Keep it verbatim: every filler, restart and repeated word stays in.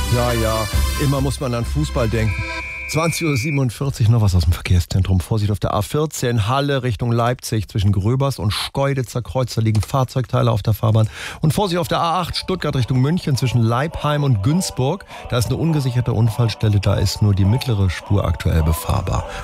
Ja, ja, immer muss man an Fußball denken. zwanzig Uhr siebenundvierzig, noch was aus dem Verkehrszentrum. Vorsicht auf der A vierzehn, Halle Richtung Leipzig. Zwischen Gröbers und Schkeuditzer Kreuz, da liegen Fahrzeugteile auf der Fahrbahn. Und Vorsicht auf der A acht, Stuttgart Richtung München. Zwischen Leipheim und Günzburg. Da ist eine ungesicherte Unfallstelle, da ist nur die mittlere Spur aktuell befahrbar.